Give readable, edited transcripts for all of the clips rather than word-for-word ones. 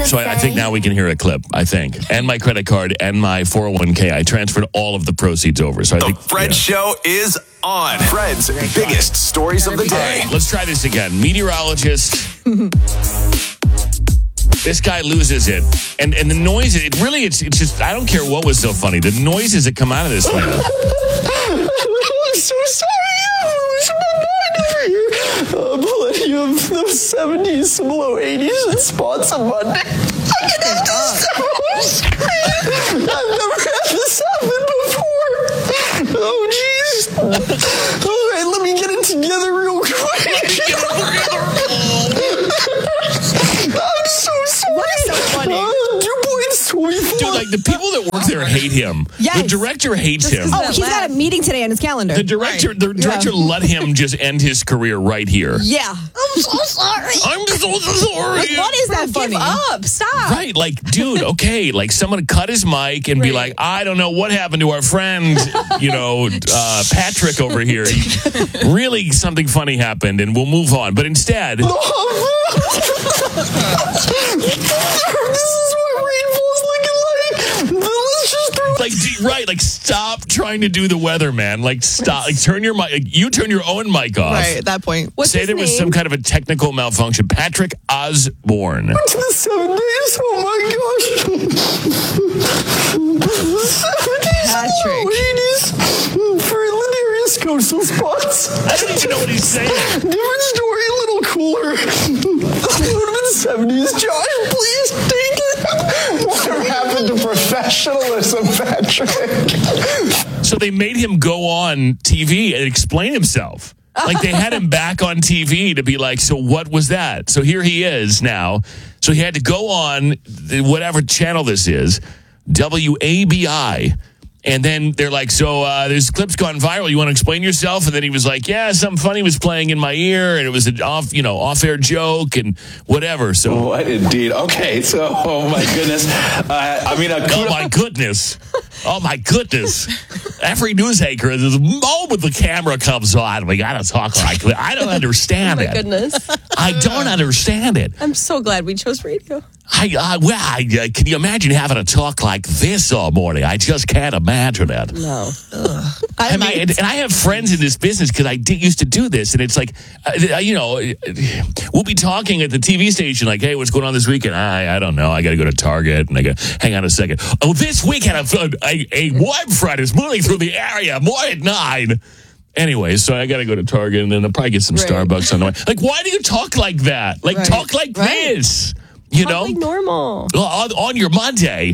So I think now we can hear a clip, I think. And my credit card and my 401k. I transferred all of the proceeds over. So I think Fred Show is on. Fred's biggest stories of the day. Let's try this again. Meteorologist. This guy loses it. And the noise, it's just, I don't care what was so funny. The noises that come out of this thing. I'm so sorry. Plenty of those 70s, some low 80s, and spots on Monday. I can have this so I've never had this happen before. Oh, jeez. All right, let me get it together real quick. I'm so sorry. What is so funny? 2.24. Dude, like the people that work there hate him. Yes. The director hates him. Oh, he's got a meeting today on his calendar. The director let him just end his career right here. Yeah. I'm so sorry. I'm so sorry. Like, what is that funny? Give up. Stop. Right, like, dude, okay, like someone cut his mic and be like, I don't know what happened to our friend, Patrick over here. Really, something funny happened, and we'll move on. But instead, This is what rainfall's looking like. Let's just throw like, stop trying to do the weather, man. Like, stop. Like, turn your mic. You turn your own mic off. Right, at that point. What's Say his there was name? some kind of a technical malfunction. Patrick Osborne. to the 7 days. Oh my gosh. 7 days. Patrick. 80s for hilarious coastal spots. I don't even know what he's saying. Different story, a little cooler. The 70s, Josh, please take it. What happened to professionalism, Patrick? So they made him go on TV and explain himself. Like they had him back on TV to be like, so what was that? So here he is now. So he had to go on whatever channel this is, WABI. And then they're like, so there's clips gone viral. You want to explain yourself? And then he was like, yeah, something funny was playing in my ear, and it was an off-air joke and whatever. So What indeed? Okay, so, oh my goodness. oh my goodness. Oh my goodness. Every news anchor, the moment the camera comes on, we got to talk like that. I don't understand Oh, it. my goodness. I don't understand it. I'm so glad we chose radio. Can you imagine having to talk like this all morning? I just can't imagine it. No. I mean, and I have friends in this business because I used to do this, and it's like, we'll be talking at the TV station like, hey, what's going on this weekend? I don't know. I got to go to Target, and I got, hang on a second. Oh, this weekend a warm front is moving through the area, more at 9. Anyway, so I got to go to Target, and then I'll probably get some Starbucks on the way. Like, why do you talk like that? Like, talk like this. You know, like normal. On your Monday,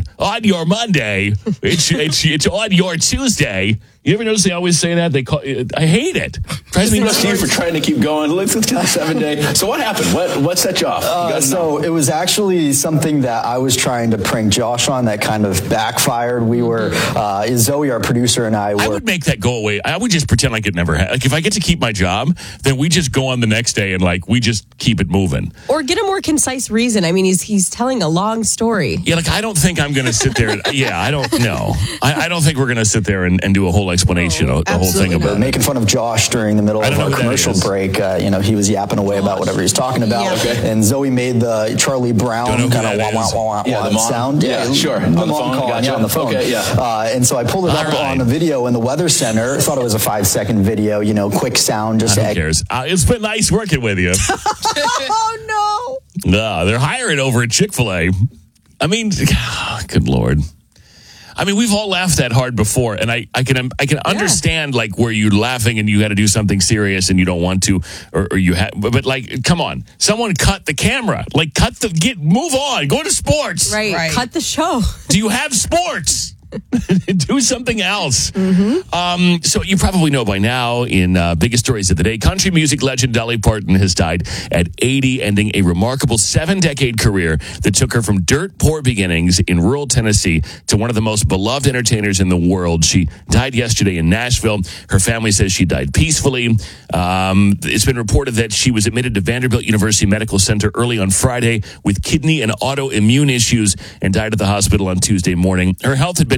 it's on your Tuesday. You ever notice they always say that? I hate it. Drives me Kudos to you nuts. for trying to keep going. Let's get to the 7 day. So what happened? What set you off? So it was actually something that I was trying to prank Josh on that kind of backfired. We were, Zoe, our producer, and I I were. would make that go away. I would just pretend like it never happened. Like if I get to keep my job, then we just go on the next day and like we just keep it moving. Or get a more concise reason. I mean, he's telling a long story. Yeah, like I don't think I'm going to sit there. I don't know. I don't think we're going to sit there and do a whole explanation, the whole thing about it. Making fun of Josh during the middle I of don't know our who that commercial is. break. He was yapping away about whatever he's talking about. Yeah. Okay. And Zoe made the Charlie Don't know Brown who kind of that wah, is. wah, wah, Yeah, wah the mom. sound. Yeah, sure. The On the mom phone? calling, Gotcha. on the phone. Okay, yeah. And so I pulled it All up right. on the video in the Weather Center. Thought it was a 5-second video, quick sound. Just Who cares? It's been nice working with you. Oh, no. No, they're hiring over at Chick-fil-A. I mean, good Lord. I mean, we've all laughed that hard before, and I can understand like where you're laughing and you got to do something serious and you don't want to, or you have, but like, come on, someone cut the camera, like move on, go to sports. Right. Cut the show. Do you have sports? Do something else. Mm-hmm. So you probably know by now in biggest stories of the day, country music legend Dolly Parton has died at 80, ending a remarkable 7-decade career that took her from dirt poor beginnings in rural Tennessee to one of the most beloved entertainers in the world. She died yesterday in Nashville. Her family says she died peacefully. It's been reported that she was admitted to Vanderbilt University Medical Center early on Friday with kidney and autoimmune issues and died at the hospital on Tuesday morning. Her health had been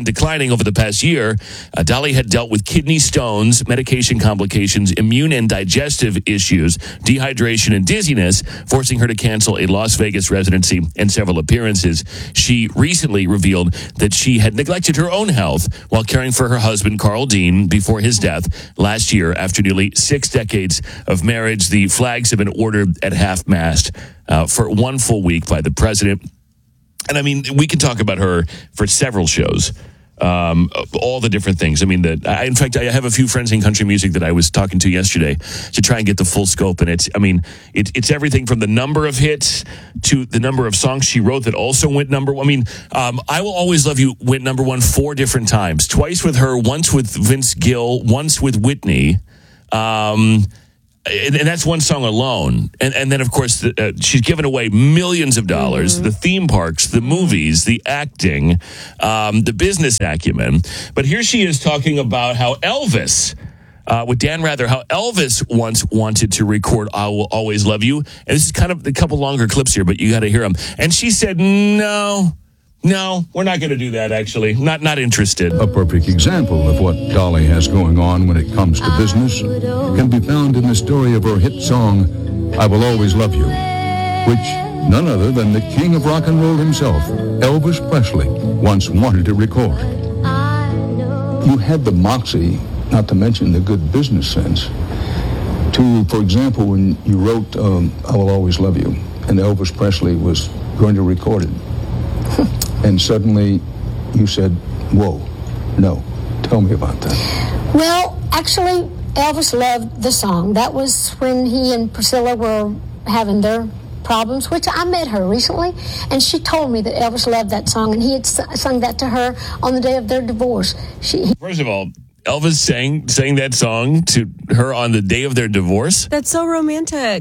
declining over the past year. Dolly had dealt with kidney stones, medication complications, immune and digestive issues, dehydration, and dizziness, forcing her to cancel a Las Vegas residency and several appearances. She recently revealed that she had neglected her own health while caring for her husband, Carl Dean, before his death last year. After nearly 6 decades of marriage, the flags have been ordered at half-mast for 1 full week by the president. And I mean, we can talk about her for several shows. All the different things. I mean, in fact, I have a few friends in country music that I was talking to yesterday to try and get the full scope. And it's everything from the number of hits to the number of songs she wrote that also went number one. I mean, I Will Always Love You went number one 4 different times. Twice with her, once with Vince Gill, once with Whitney. And that's one song alone. And then, of course, she's given away millions of dollars, the theme parks, the movies, the acting, the business acumen. But here she is talking about how Elvis, with Dan Rather, how Elvis once wanted to record I Will Always Love You. And this is kind of a couple longer clips here, but you got to hear them. And she said, no, we're not going to do that, actually. Not interested. A perfect example of what Dolly has going on when it comes to business can be found in the story of her hit song, I Will Always Love You, which none other than the king of rock and roll himself, Elvis Presley, once wanted to record. You had the moxie, not to mention the good business sense, to, for example, when you wrote I Will Always Love You, and Elvis Presley was going to record it. And suddenly you said, whoa, no. Tell me about that. Well, actually, Elvis loved the song. That was when he and Priscilla were having their problems, which I met her recently, and she told me that Elvis loved that song, and he had sung that to her on the day of their divorce. First of all, Elvis sang that song to her on the day of their divorce. That's so romantic.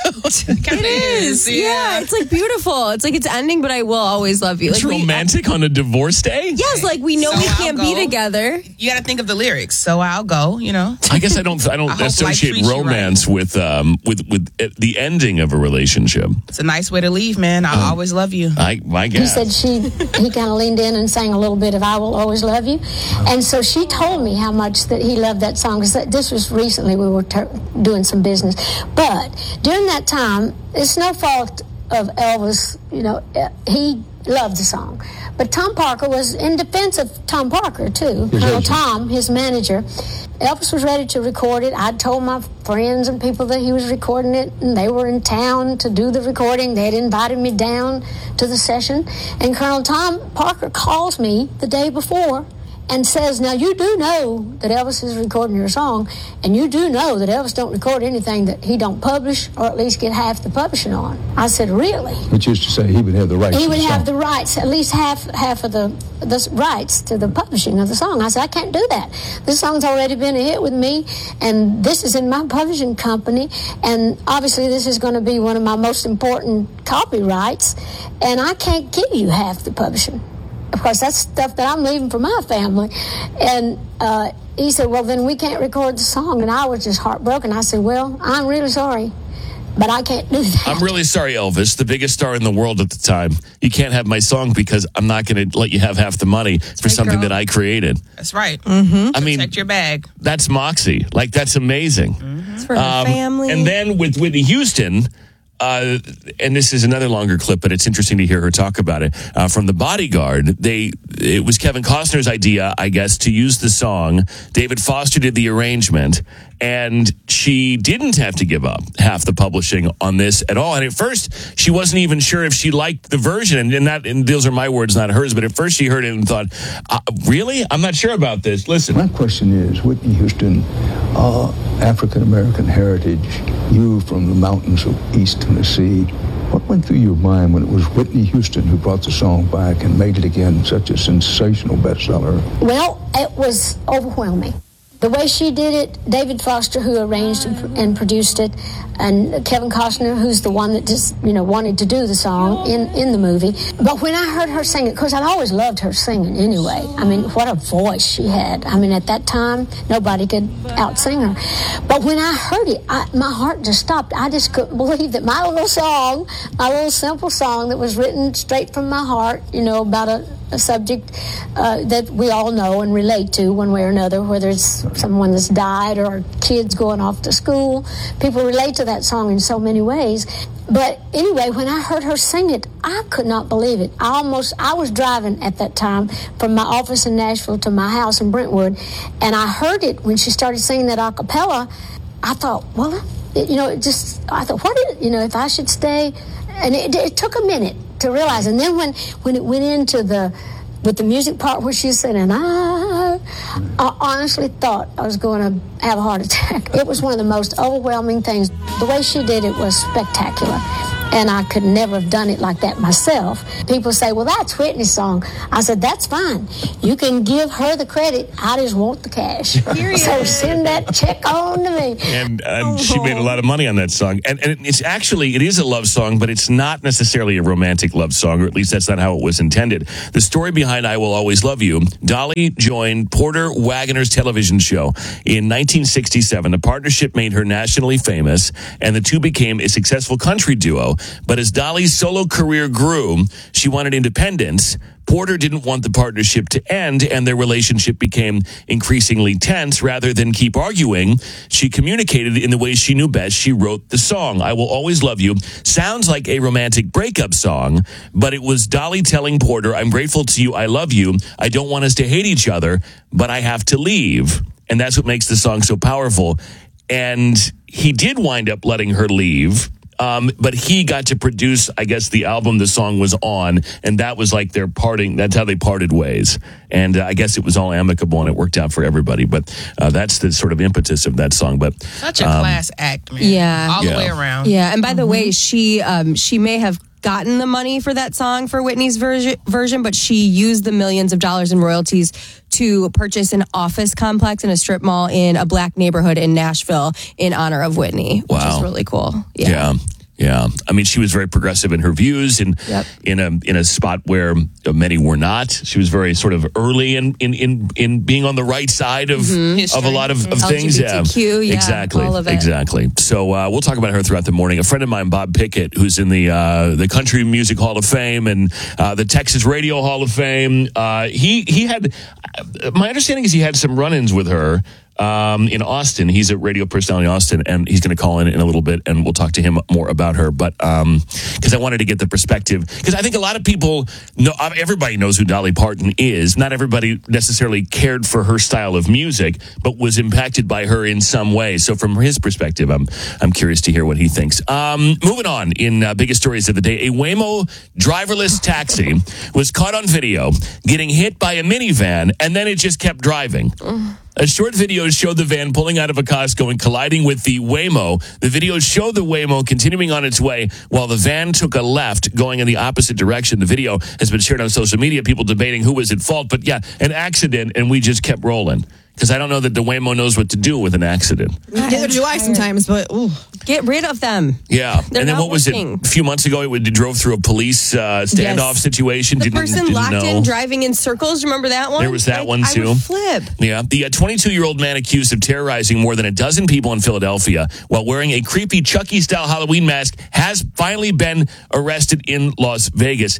It is. Yeah, it's like beautiful. It's like it's ending, but I will always love you. It's like romantic on a divorce day? Yes, like we know we can't be together. You got to think of the lyrics. So I'll go, I guess I don't associate romance with the ending of a relationship. It's a nice way to leave, man. I'll always love you. I guess. He said he kind of leaned in and sang a little bit of I Will Always Love You. And so she told me how much that he loved that song. Because this was recently, we were doing some business. But during that time, it's no fault of Elvis, he loved the song. But Tom Parker was in defense of Tom Parker, too. Tom, his manager. Elvis was ready to record it. I told my friends and people that he was recording it, and they were in town to do the recording. They had invited me down to the session. And Colonel Tom Parker calls me the day before and says, now you do know that Elvis is recording your song, and you do know that Elvis don't record anything that he don't publish, or at least get half the publishing on. I said, really? Which is to say he would have the rights. He would have the rights, at least half of the rights to the publishing of the song. I said, I can't do that. This song's already been a hit with me, and this is in my publishing company, and obviously this is going to be one of my most important copyrights, and I can't give you half the publishing. Of course, that's stuff that I'm leaving for my family. And he said, well, then we can't record the song. And I was just heartbroken. I said, well, I'm really sorry, but I can't do that. I'm really sorry, Elvis, the biggest star in the world at the time. You can't have my song because I'm not going to let you have half the money for something that I created. That's right. Mm-hmm. I mean, protect your bag. That's moxie. Like, that's amazing. Mm-hmm. It's for the family. And then with Whitney Houston, and this is another longer clip, but it's interesting to hear her talk about it. From The Bodyguard, it was Kevin Costner's idea, I guess, to use the song. David Foster did the arrangement, and she didn't have to give up half the publishing on this at all. And at first, she wasn't even sure if she liked the version, and those are my words, not hers. But at first, she heard it and thought, "Really? I'm not sure about this." Listen. My question is, Whitney Houston, African-American heritage, you from the mountains of East Tennessee, what went through your mind when it was Whitney Houston who brought the song back and made it again such a sensational bestseller? Well, it was overwhelming. The way she did it, David Foster, who arranged and produced it, and Kevin Costner, who's the one that just, wanted to do the song in the movie. But when I heard her sing it, because I've always loved her singing anyway. I mean, what a voice she had. I mean, at that time, nobody could out-sing her. But when I heard it, my heart just stopped. I just couldn't believe that my little song, my little simple song that was written straight from my heart, about a subject that we all know and relate to one way or another, whether it's someone that's died or kids going off to school. People relate to that song in so many ways. But anyway, when I heard her sing it, I could not believe it. I was driving at that time from my office in Nashville to my house in Brentwood, and I heard it when she started singing that a cappella. I thought, well, I thought, if I should stay? And it took a minute to realize. And then when it went into with the music part where she's singing, I honestly thought I was going to have a heart attack. It was one of the most overwhelming things. The way she did it was spectacular. And I could never have done it like that myself. People say, well, that's Whitney's song. I said, that's fine. You can give her the credit. I just want the cash. So send that check on to me. And she made a lot of money on that song. And it is a love song, but it's not necessarily a romantic love song, or at least that's not how it was intended. The story behind I Will Always Love You, Dolly joined Porter Wagoner's television show in 1967. The partnership made her nationally famous, and the two became a successful country duo. But as Dolly's solo career grew, she wanted independence. Porter didn't want the partnership to end, and their relationship became increasingly tense. Rather than keep arguing, she communicated in the way she knew best. She wrote the song, I Will Always Love You. Sounds like a romantic breakup song, but it was Dolly telling Porter, I'm grateful to you, I love you. I don't want us to hate each other, but I have to leave. And that's what makes the song so powerful. And he did wind up letting her leave. But he got to produce, I guess, the album the song was on, and that was like their parting. That's how they parted ways. And I guess it was all amicable, and it worked out for everybody. But that's the sort of impetus of that song. But such a class act, man. Yeah. All the way around. Yeah, and by the way, she may have gotten the money for that song for Whitney's version, but she used the millions of dollars in royalties to purchase an office complex in a strip mall in a black neighborhood in Nashville in honor of Whitney, which is really cool. Yeah. I mean, she was very progressive in her views, and in a spot where many were not. She was very sort of early in being on the right side of a lot of things. LGBTQ, exactly, all of it. Exactly. So we'll talk about her throughout the morning. A friend of mine, Bob Pickett, who's in the Country Music Hall of Fame and the Texas Radio Hall of Fame. He had, my understanding is he had some run-ins with her. In Austin. He's a radio personality in Austin, and he's going to call in a little bit, and we'll talk to him more about her. But because I wanted to get the perspective, because I think a lot of people know, everybody knows who Dolly Parton is. Not everybody necessarily cared for her style of music, but was impacted by her in some way. So from his perspective, I'm curious to hear what he thinks. Moving on in biggest stories of the day, a Waymo driverless taxi was caught on video getting hit by a minivan, and then it just kept driving. A short video showed the van pulling out of a Costco and colliding with the Waymo. The video showed the Waymo continuing on its way while the van took a left, going in the opposite direction. The video has been shared on social media, people debating who was at fault. But yeah, an accident, and we just kept rolling. Because I don't know that the Waymo knows what to do with an accident. Neither do I sometimes, but get rid of them. Yeah. They're and then what was working. it? A few months ago, it drove through a police standoff situation. The person didn't locked know. in driving in circles. Remember that one? There was that one too. I would flip. Yeah. The 22-year-old man accused of terrorizing more than a dozen people in Philadelphia while wearing a creepy Chucky-style Halloween mask has finally been arrested in Las Vegas.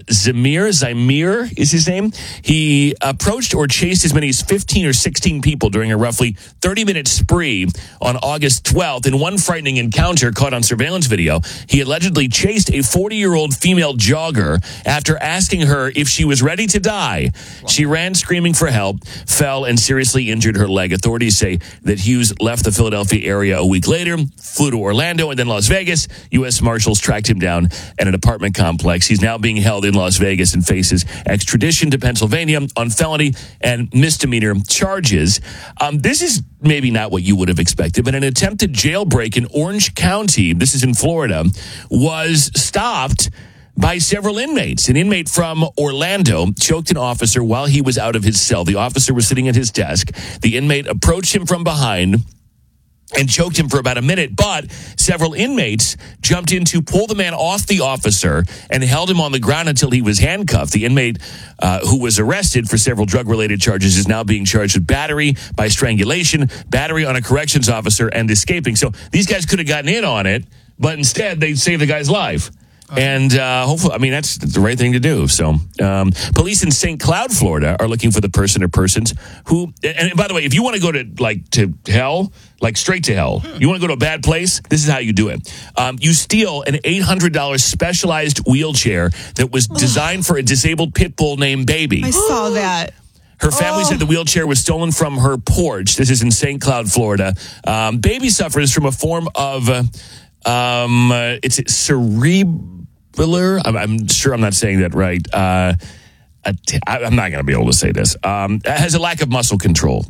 Zamir is his name. He approached or chased as many as 15 or 16 people during a roughly 30-minute spree on August 12th. In one frightening encounter caught on surveillance video, he allegedly chased a 40-year-old female jogger after asking her if she was ready to die. She ran screaming for help, fell, and seriously injured her leg. Authorities say that Hughes left the Philadelphia area a week later, flew to Orlando, and then Las Vegas. U.S. Marshals tracked him down at an apartment complex. He's now being held in Las Vegas and faces extradition to Pennsylvania on felony and misdemeanor charges. This is maybe not what you would have expected, but an attempted jailbreak in Orange County, this is in Florida, was stopped by several inmates. An inmate from Orlando choked an officer while he was out of his cell. The officer was sitting at his desk. The inmate approached him from behind and choked him for about a minute, but several inmates jumped in to pull the man off the officer and held him on the ground until he was handcuffed. The inmate, who was arrested for several drug-related charges, is now being charged with battery by strangulation, battery on a corrections officer, and escaping. So these guys could have gotten in on it, but instead they saved the guy's life. And hopefully, I mean, that's the right thing to do. So, police in St. Cloud, Florida, are looking for the person or persons who. And by the way, if you want to go to hell, like straight to hell, you want to go to a bad place, this is how you do it. You steal an $800 specialized wheelchair that was designed for a disabled pit bull named Baby. I saw that. Her family said the wheelchair was stolen from her porch. This is in St. Cloud, Florida. Baby suffers from a form of it's cerebellar. I'm sure I'm not saying that right. I'm not going to be able to say this. Has a lack of muscle control,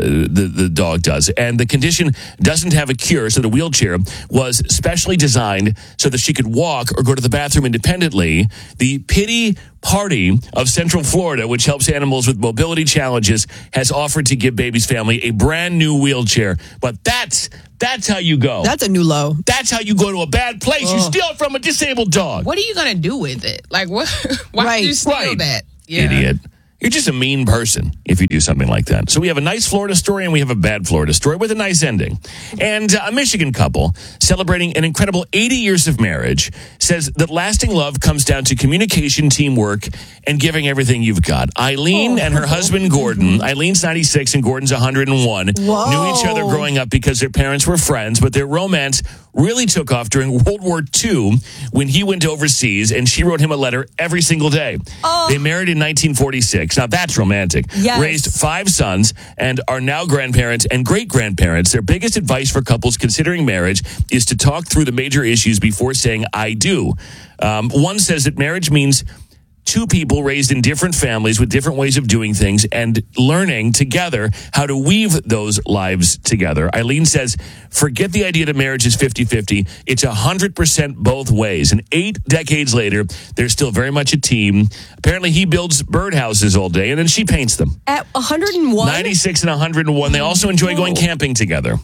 the dog does. And the condition doesn't have a cure, so the wheelchair was specially designed so that she could walk or go to the bathroom independently. The Pity Party of Central Florida, which helps animals with mobility challenges, has offered to give Baby's family a brand new wheelchair. But that's how you go. That's a new low. That's how you go to a bad place. You steal it from a disabled dog. What are you going to do with it? Like, what? Why do you steal that? Yeah. Idiot. You're just a mean person if you do something like that. So we have a nice Florida story and we have a bad Florida story with a nice ending. And a Michigan couple celebrating an incredible 80 years of marriage says that lasting love comes down to communication, teamwork, and giving everything you've got. Eileen and her husband, Gordon. Eileen's 96 and Gordon's 101. Whoa. Knew each other growing up because their parents were friends, but their romance really took off during World War II when he went overseas and she wrote him a letter every single day. They married in 1946. Now that's romantic. Yes. Raised 5 sons and are now grandparents and great-grandparents. Their biggest advice for couples considering marriage is to talk through the major issues before saying, I do. One says that marriage means 2 people raised in different families with different ways of doing things and learning together how to weave those lives together. Eileen says, forget the idea that marriage is 50-50. It's 100% both ways. And 8 decades later, they're still very much a team. Apparently, he builds birdhouses all day, and then she paints them. At 101? 96 and 101. They also enjoy going camping together.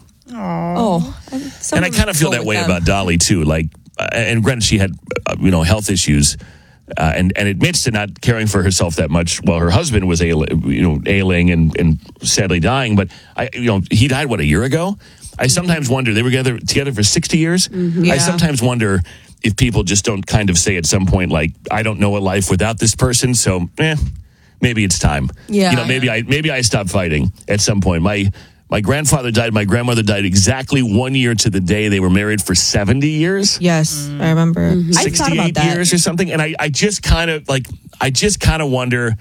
Oh. And I kind of feel that way about Dolly, too. Like, and granted, she had, health issues. And admits to not caring for herself that much while her husband was ailing and sadly dying. But he died a year ago. I sometimes wonder, they were together for 60 years. Mm-hmm. Yeah. I sometimes wonder if people just don't kind of say at some point, like, I don't know a life without this person, so maybe it's time. Yeah. Maybe I stop fighting at some point. My grandfather died. My grandmother died exactly 1 year to the day. They were married for 70 years. Yes, I remember. 68 years or something. And I just kind of wonder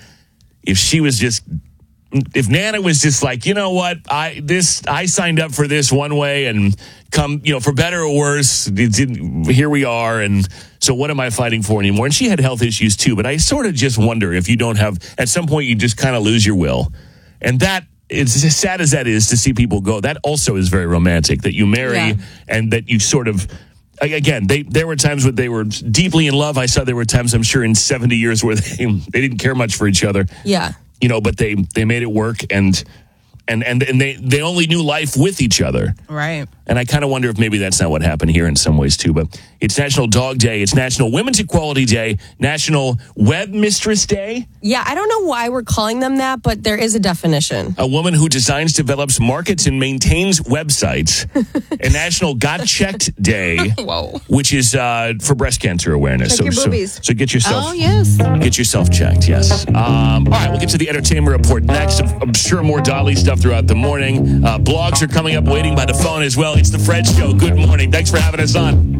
if Nana was just like, you know what, I signed up for this one way and come, for better or worse, here we are. And so what am I fighting for anymore? And she had health issues too. But I sort of just wonder if you don't have, at some point you just kind of lose your will. And that, it's as sad as that is to see people go. That also is very romantic, that you marry and that you sort of, again, there were times when they were deeply in love. I saw there were times, I'm sure, in 70 years where they didn't care much for each other. Yeah. But they made it work and they only knew life with each other. Right. And I kind of wonder if maybe that's not what happened here in some ways too. But it's National Dog Day. It's National Women's Equality Day. National Web Mistress Day. Yeah, I don't know why we're calling them that, but there is a definition. A woman who designs, develops, markets, and maintains websites. A National Got Checked Day, which is for breast cancer awareness. Check your boobies. So get yourself. Oh, yes. Get yourself checked. Yes. All right, we'll get to the entertainment report next. I'm sure more Dolly stuff throughout the morning. Blogs are coming up, waiting by the phone as well. It's the Fred Show. Good morning. Thanks for having us on.